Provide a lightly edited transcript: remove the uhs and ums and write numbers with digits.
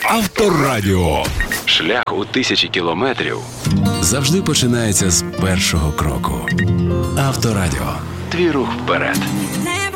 Авторадіо. Шлях у 1000 кілометрів Завжди починається з першого кроку. Авторадіо. Твій рух вперед.